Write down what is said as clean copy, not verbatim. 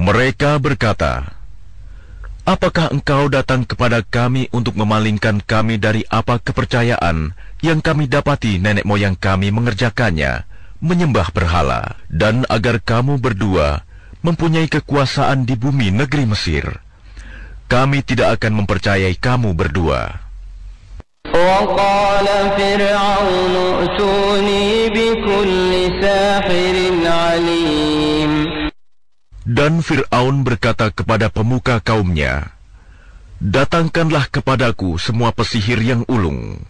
Mereka berkata, "Apakah engkau datang kepada kami untuk memalingkan kami dari apa kepercayaan yang kami dapati nenek moyang kami mengerjakannya, menyembah berhala, dan agar kamu berdua mempunyai kekuasaan di bumi negeri Mesir? Kami tidak akan mempercayai kamu berdua." وقال فرعون ائتوني بكل ساحر عليم. Dan Fir'aun berkata kepada pemuka kaumnya, "Datangkanlah kepadaku semua pesihir yang ulung."